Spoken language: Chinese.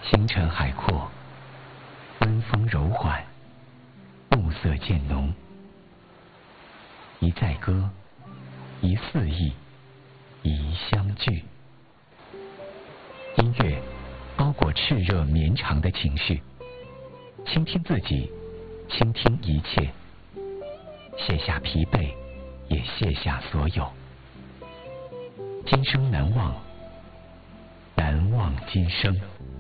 星辰海阔，温风柔缓，暮色渐浓。一载歌，一四意，一相聚。音乐包裹炽热绵长的情绪，倾听自己，倾听一切，卸下疲惫，也卸下所有。今生难忘，难忘今生。